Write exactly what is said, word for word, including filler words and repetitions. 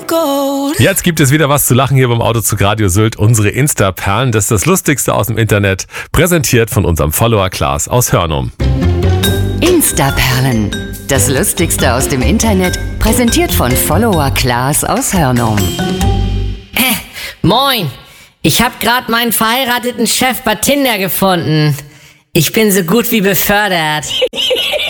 Jetzt gibt es wieder was zu lachen hier beim Autozug Radio Sylt. Unsere Insta-Perlen, das ist das Lustigste aus dem Internet, präsentiert von unserem Follower Klaas aus Hörnum. Insta-Perlen, das Lustigste aus dem Internet, präsentiert von Follower Klaas aus Hörnum. Äh, moin, ich hab grad meinen verheirateten Chef bei Tinder gefunden. Ich bin so gut wie befördert.